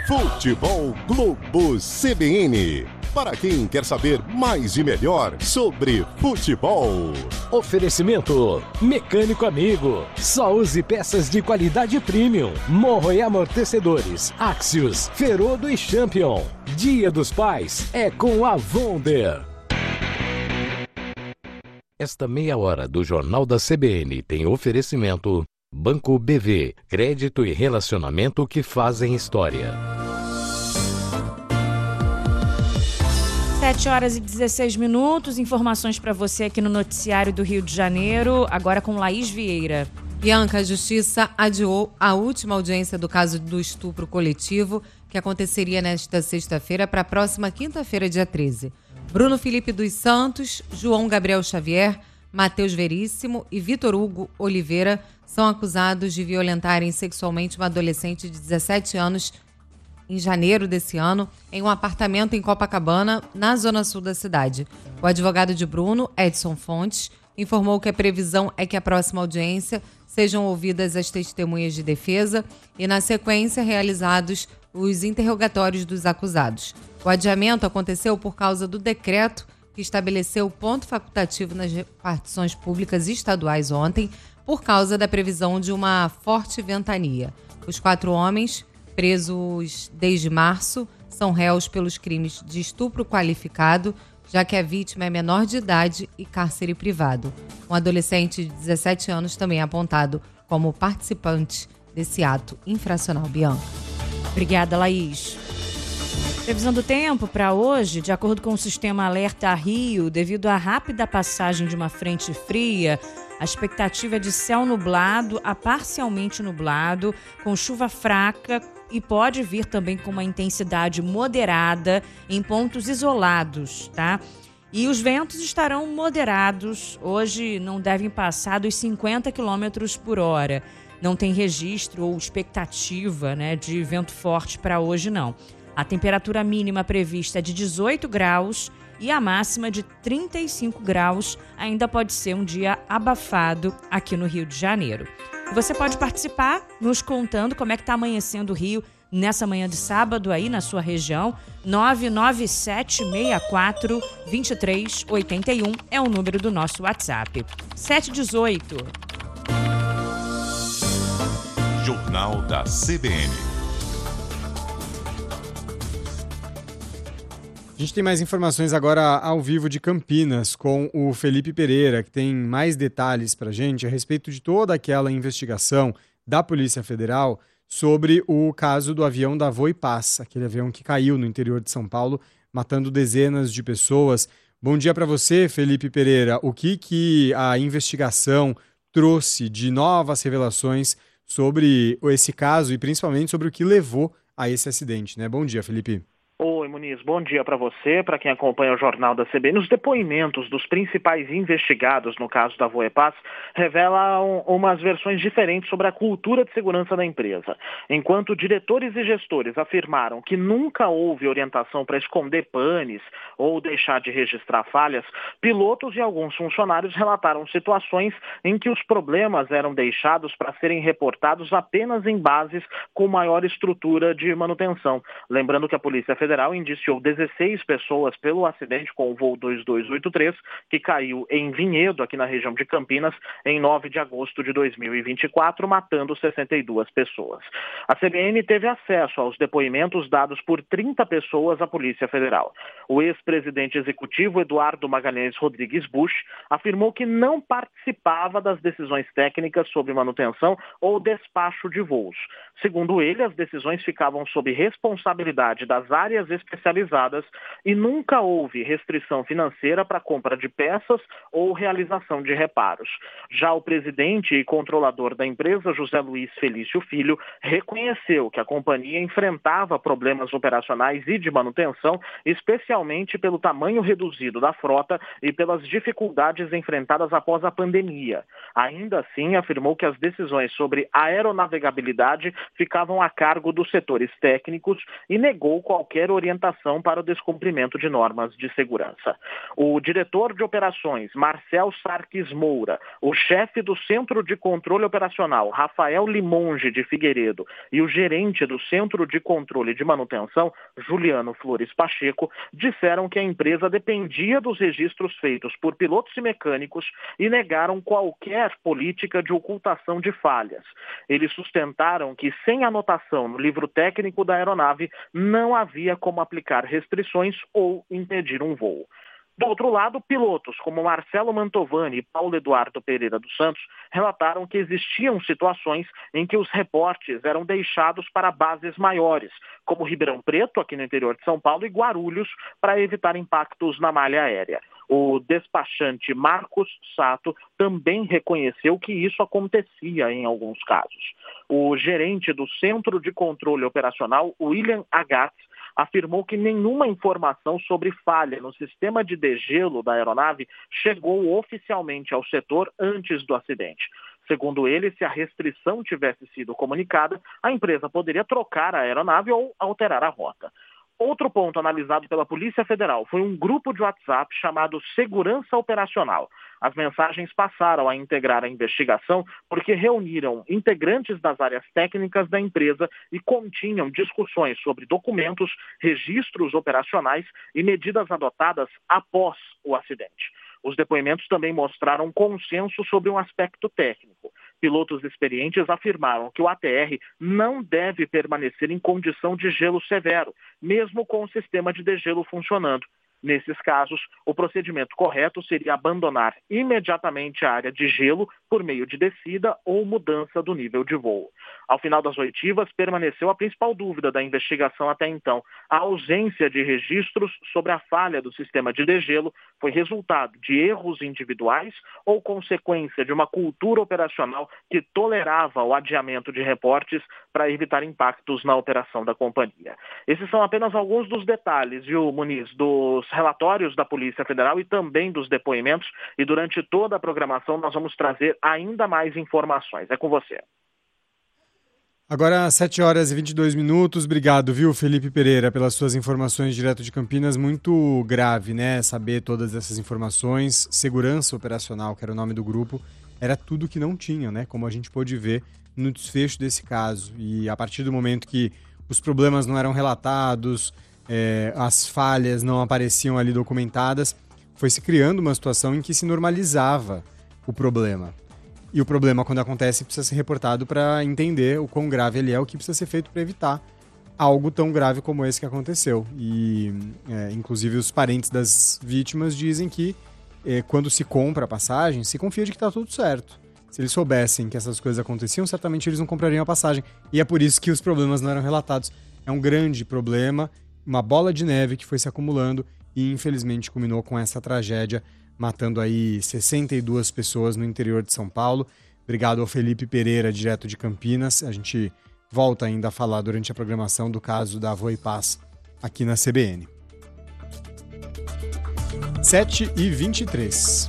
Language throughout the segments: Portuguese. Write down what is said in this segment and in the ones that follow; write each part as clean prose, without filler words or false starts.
Futebol Globo CBN. Para quem quer saber mais e melhor sobre futebol. Oferecimento Mecânico Amigo. Só use peças de qualidade premium. Morro e amortecedores. Axios, Ferodo e Champion. Dia dos Pais é com a Wonder. Esta meia hora do Jornal da CBN tem oferecimento Banco BV. Crédito e relacionamento que fazem história. 7h16, informações para você aqui no Noticiário do Rio de Janeiro, agora com Laís Vieira. Bianca, a Justiça adiou a última audiência do caso do estupro coletivo, que aconteceria nesta sexta-feira, para a próxima quinta-feira, dia 13. Bruno Felipe dos Santos, João Gabriel Xavier, Matheus Veríssimo e Vitor Hugo Oliveira são acusados de violentarem sexualmente uma adolescente de 17 anos em janeiro desse ano, em um apartamento em Copacabana, na zona sul da cidade. O advogado de Bruno, Edson Fontes, informou que a previsão é que a próxima audiência sejam ouvidas as testemunhas de defesa e, na sequência, realizados os interrogatórios dos acusados. O adiamento aconteceu por causa do decreto que estabeleceu o ponto facultativo nas repartições públicas estaduais ontem, por causa da previsão de uma forte ventania. Os 4 homens, presos desde março, são réus pelos crimes de estupro qualificado, já que a vítima é menor de idade e cárcere privado. Um adolescente de 17 anos também é apontado como participante desse ato infracional. Bianca. Obrigada, Laís. Previsão do tempo para hoje, de acordo com o sistema Alerta Rio, devido à rápida passagem de uma frente fria, a expectativa é de céu nublado a parcialmente nublado, com chuva fraca e pode vir também com uma intensidade moderada em pontos isolados, tá? E os ventos estarão moderados, hoje não devem passar dos 50 km por hora. Não tem registro ou expectativa, né, de vento forte para hoje, não. A temperatura mínima prevista é de 18 graus e a máxima de 35 graus. Ainda pode ser um dia abafado aqui no Rio de Janeiro. Você pode participar nos contando como é que está amanhecendo o Rio nessa manhã de sábado aí na sua região. 99764-2381 é o número do nosso WhatsApp. 718. Jornal da CBN. A gente tem mais informações agora ao vivo de Campinas com o Felipe Pereira, que tem mais detalhes para a gente a respeito de toda aquela investigação da Polícia Federal sobre o caso do avião da Voipassa, aquele avião que caiu no interior de São Paulo, matando dezenas de pessoas. Bom dia para você, Felipe Pereira. O que a investigação trouxe de novas revelações sobre esse caso e principalmente sobre o que levou a esse acidente, né? Bom dia, Felipe. Oi, Muniz, bom dia para você, para quem acompanha o Jornal da CBN. Os depoimentos dos principais investigados no caso da Voepaz revelam umas versões diferentes sobre a cultura de segurança da empresa. Enquanto diretores e gestores afirmaram que nunca houve orientação para esconder panes ou deixar de registrar falhas, pilotos e alguns funcionários relataram situações em que os problemas eram deixados para serem reportados apenas em bases com maior estrutura de manutenção. Lembrando que a Polícia Federal indiciou 16 pessoas pelo acidente com o voo 2283, que caiu em Vinhedo, aqui na região de Campinas, em 9 de agosto de 2024, matando 62 pessoas. A CBN teve acesso aos depoimentos dados por 30 pessoas à Polícia Federal. O ex-presidente executivo Eduardo Magalhães Rodrigues Bush afirmou que não participava das decisões técnicas sobre manutenção ou despacho de voos. Segundo ele, as decisões ficavam sob responsabilidade das áreas especializadas e nunca houve restrição financeira para compra de peças ou realização de reparos. Já o presidente e controlador da empresa, José Luiz Felício Filho, reconheceu que a companhia enfrentava problemas operacionais e de manutenção, especialmente pelo tamanho reduzido da frota e pelas dificuldades enfrentadas após a pandemia. Ainda assim, afirmou que as decisões sobre aeronavegabilidade ficavam a cargo dos setores técnicos e negou qualquer orientação orientação para o descumprimento de normas de segurança. O diretor de operações, Marcel Sarques Moura, o chefe do Centro de Controle Operacional, Rafael Limonge de Figueiredo, e o gerente do Centro de Controle de Manutenção, Juliano Flores Pacheco, disseram que a empresa dependia dos registros feitos por pilotos e mecânicos e negaram qualquer política de ocultação de falhas. Eles sustentaram que, sem anotação no livro técnico da aeronave, não havia como aplicar restrições ou impedir um voo. Do outro lado, pilotos como Marcelo Mantovani e Paulo Eduardo Pereira dos Santos relataram que existiam situações em que os reportes eram deixados para bases maiores, como Ribeirão Preto, aqui no interior de São Paulo, e Guarulhos, para evitar impactos na malha aérea. O despachante Marcos Sato também reconheceu que isso acontecia em alguns casos. O gerente do Centro de Controle Operacional, William Agatz, afirmou que nenhuma informação sobre falha no sistema de degelo da aeronave chegou oficialmente ao setor antes do acidente. Segundo ele, se a restrição tivesse sido comunicada, a empresa poderia trocar a aeronave ou alterar a rota. Outro ponto analisado pela Polícia Federal foi um grupo de WhatsApp chamado Segurança Operacional. As mensagens passaram a integrar a investigação porque reuniram integrantes das áreas técnicas da empresa e continham discussões sobre documentos, registros operacionais e medidas adotadas após o acidente. Os depoimentos também mostraram consenso sobre um aspecto técnico. Pilotos experientes afirmaram que o ATR não deve permanecer em condição de gelo severo, mesmo com o sistema de degelo funcionando. Nesses casos, o procedimento correto seria abandonar imediatamente a área de gelo por meio de descida ou mudança do nível de voo. Ao final das oitivas, permaneceu a principal dúvida da investigação até então. A ausência de registros sobre a falha do sistema de degelo foi resultado de erros individuais ou consequência de uma cultura operacional que tolerava o adiamento de reportes para evitar impactos na operação da companhia. Esses são apenas alguns dos detalhes, viu, Muniz, dos relatórios da Polícia Federal e também dos depoimentos, e durante toda a programação nós vamos trazer ainda mais informações. É com você. Agora, 7 horas e 22 minutos. Obrigado, viu, Felipe Pereira, pelas suas informações direto de Campinas. Muito grave, né, saber todas essas informações. Segurança Operacional, que era o nome do grupo, era tudo que não tinha, né, como a gente pôde ver no desfecho desse caso. E a partir do momento que os problemas não eram relatados, as falhas não apareciam ali documentadas, foi se criando uma situação em que se normalizava o problema. E o problema, quando acontece, precisa ser reportado para entender o quão grave ele é, o que precisa ser feito para evitar algo tão grave como esse que aconteceu. E, inclusive, os parentes das vítimas dizem que quando se compra a passagem, se confia de que está tudo certo. Se eles soubessem que essas coisas aconteciam, certamente eles não comprariam a passagem. E é por isso que os problemas não eram relatados. É um grande problema, uma bola de neve que foi se acumulando e, infelizmente, culminou com essa tragédia, matando aí 62 pessoas no interior de São Paulo. Obrigado ao Felipe Pereira, direto de Campinas. A gente volta ainda a falar durante a programação do caso da Voipaz aqui na CBN. 7h23.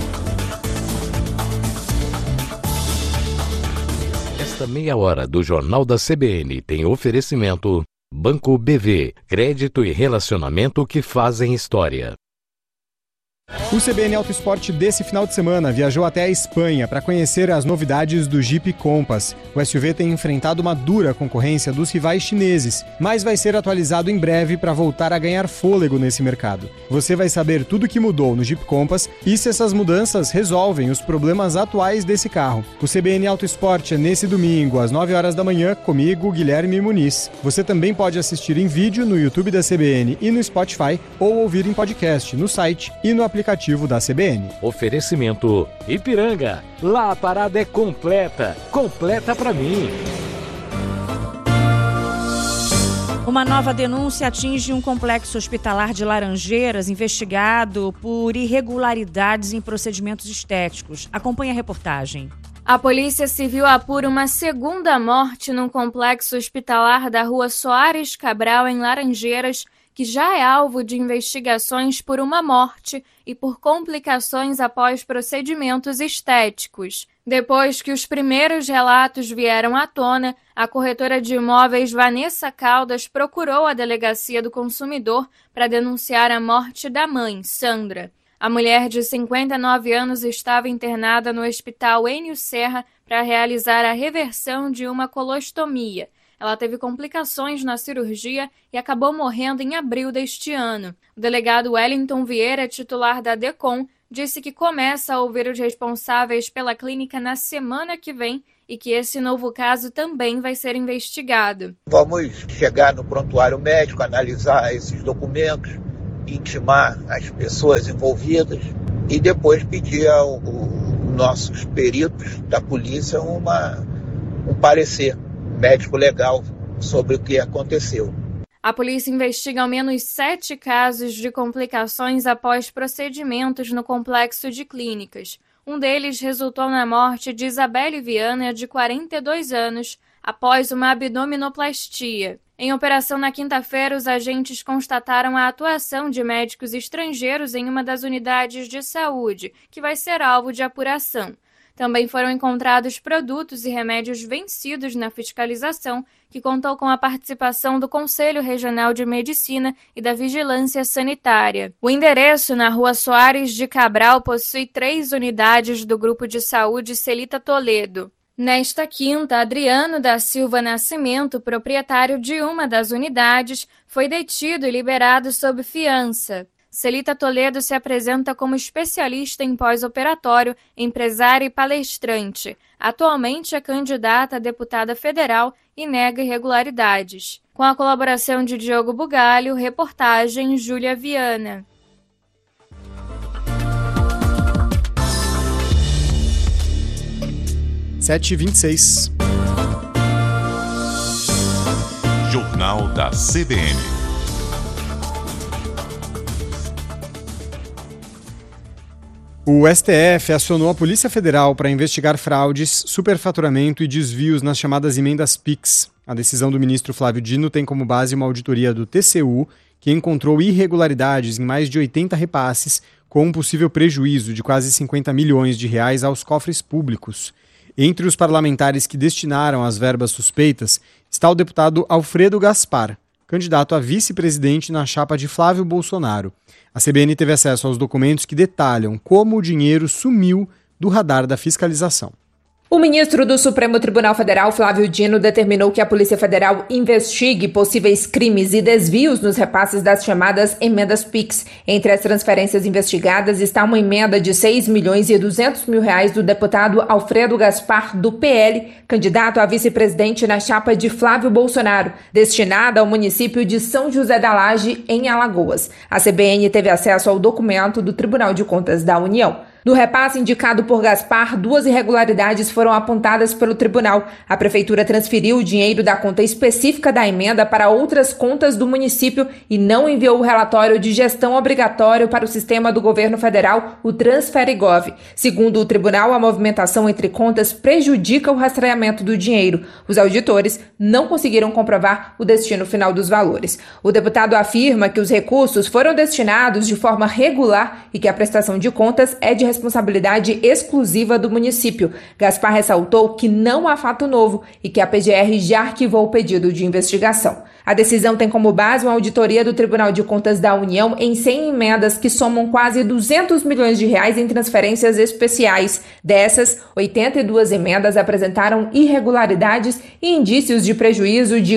Esta meia hora do Jornal da CBN tem oferecimento Banco BV, crédito e relacionamento que fazem história. O CBN Auto Esporte desse final de semana viajou até a Espanha para conhecer as novidades do Jeep Compass. O SUV tem enfrentado uma dura concorrência dos rivais chineses, mas vai ser atualizado em breve para voltar a ganhar fôlego nesse mercado. Você vai saber tudo o que mudou no Jeep Compass e se essas mudanças resolvem os problemas atuais desse carro. O CBN Auto Esporte é nesse domingo, às 9 horas da manhã, comigo, Guilherme Muniz. Você também pode assistir em vídeo no YouTube da CBN e no Spotify, ou ouvir em podcast no site e no aplicativo da CBN. Oferecimento Ipiranga. Lá a parada é completa. Completa pra mim. Uma nova denúncia atinge um complexo hospitalar de Laranjeiras investigado por irregularidades em procedimentos estéticos. Acompanhe a reportagem. A Polícia Civil apura uma segunda morte num complexo hospitalar da Rua Soares Cabral, em Laranjeiras, que já é alvo de investigações por uma morte e por complicações após procedimentos estéticos. Depois que os primeiros relatos vieram à tona, a corretora de imóveis Vanessa Caldas procurou a Delegacia do Consumidor para denunciar a morte da mãe, Sandra. A mulher de 59 anos estava internada no Hospital Enio Serra para realizar a reversão de uma colostomia. Ela teve complicações na cirurgia e acabou morrendo em abril deste ano. O delegado Wellington Vieira, titular da DECOM, disse que começa a ouvir os responsáveis pela clínica na semana que vem e que esse novo caso também vai ser investigado. Vamos chegar no prontuário médico, analisar esses documentos, intimar as pessoas envolvidas e depois pedir aos nossos peritos da polícia um parecer médico-legal sobre o que aconteceu. A polícia investiga ao menos 7 casos de complicações após procedimentos no complexo de clínicas. Um deles resultou na morte de Isabelle Viana, de 42 anos, após uma abdominoplastia. Em operação na quinta-feira, os agentes constataram a atuação de médicos estrangeiros em uma das unidades de saúde, que vai ser alvo de apuração. Também foram encontrados produtos e remédios vencidos na fiscalização, que contou com a participação do Conselho Regional de Medicina e da Vigilância Sanitária. O endereço, na Rua Soares de Cabral, possui 3 unidades do Grupo de Saúde Celita Toledo. Nesta quinta, Adriano da Silva Nascimento, proprietário de uma das unidades, foi detido e liberado sob fiança. Celita Toledo se apresenta como especialista em pós-operatório, empresária e palestrante. Atualmente é candidata a deputada federal e nega irregularidades. Com a colaboração de Diogo Bugalho, reportagem Júlia Viana. (7h26) Jornal da CBN. O STF acionou a Polícia Federal para investigar fraudes, superfaturamento e desvios nas chamadas emendas PIX. A decisão do ministro Flávio Dino tem como base uma auditoria do TCU, que encontrou irregularidades em mais de 80 repasses, com um possível prejuízo de quase 50 milhões de reais aos cofres públicos. Entre os parlamentares que destinaram as verbas suspeitas está o deputado Alfredo Gaspar, candidato a vice-presidente na chapa de Flávio Bolsonaro. A CBN teve acesso aos documentos que detalham como o dinheiro sumiu do radar da fiscalização. O ministro do Supremo Tribunal Federal, Flávio Dino, determinou que a Polícia Federal investigue possíveis crimes e desvios nos repasses das chamadas emendas PIX. Entre as transferências investigadas está uma emenda de 6 milhões e 200 mil reais do deputado Alfredo Gaspar, do PL, candidato a vice-presidente na chapa de Flávio Bolsonaro, destinada ao município de São José da Laje, em Alagoas. A CBN teve acesso ao documento do Tribunal de Contas da União. No repasse indicado por Gaspar, 2 irregularidades foram apontadas pelo tribunal. A prefeitura transferiu o dinheiro da conta específica da emenda para outras contas do município e não enviou o relatório de gestão obrigatório para o sistema do governo federal, o Transferigov. Segundo o tribunal, a movimentação entre contas prejudica o rastreamento do dinheiro. Os auditores não conseguiram comprovar o destino final dos valores. O deputado afirma que os recursos foram destinados de forma regular e que a prestação de contas é de responsabilidade exclusiva do município. Gaspar ressaltou que não há fato novo e que a PGR já arquivou o pedido de investigação. A decisão tem como base uma auditoria do Tribunal de Contas da União em 100 emendas que somam quase 200 milhões de reais em transferências especiais. Dessas, 82 emendas apresentaram irregularidades e indícios de prejuízo de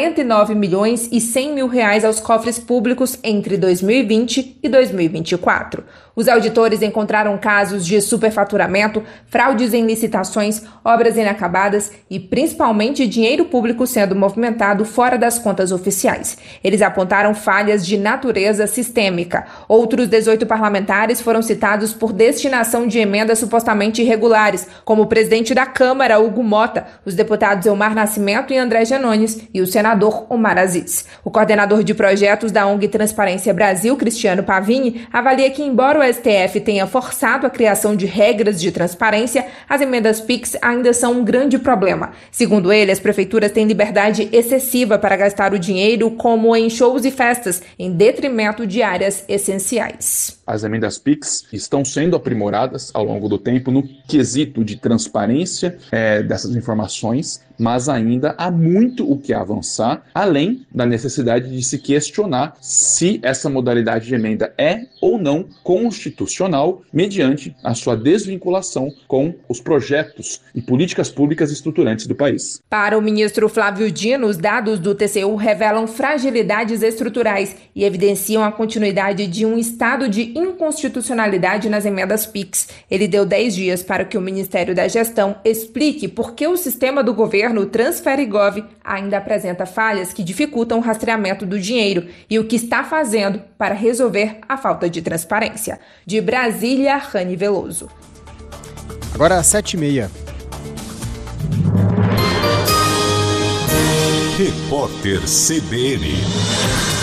49 milhões e 100 mil reais aos cofres públicos entre 2020 e 2024. Os auditores encontraram casos de superfaturamento, fraudes em licitações, obras inacabadas e, principalmente, dinheiro público sendo movimentado fora das contas oficiais. Eles apontaram falhas de natureza sistêmica. Outros 18 parlamentares foram citados por destinação de emendas supostamente irregulares, como o presidente da Câmara, Hugo Mota, os deputados Elmar Nascimento e André Janones e o senador Omar Aziz. O coordenador de projetos da ONG Transparência Brasil, Cristiano Pavini, avalia que, embora o STF tenha forçado a criação de regras de transparência, as emendas PIX ainda são um grande problema. Segundo ele, as prefeituras têm liberdade excessiva para gastar gastar o dinheiro como em shows e festas, em detrimento de áreas essenciais. As emendas PIX estão sendo aprimoradas ao longo do tempo no quesito de transparência dessas informações, mas ainda há muito o que avançar, além da necessidade de se questionar se essa modalidade de emenda é ou não constitucional, mediante a sua desvinculação com os projetos e políticas públicas estruturantes do país. Para o ministro Flávio Dino, os dados do TCU revelam fragilidades estruturais e evidenciam a continuidade de um estado de inconstitucionalidade nas emendas PIX. Ele deu 10 dias para que o Ministério da Gestão explique por que o sistema do governo Transfere-Gov ainda apresenta falhas que dificultam o rastreamento do dinheiro e o que está fazendo para resolver a falta de transparência. De Brasília, Rani Veloso. Agora às 7h30. Repórter CBN.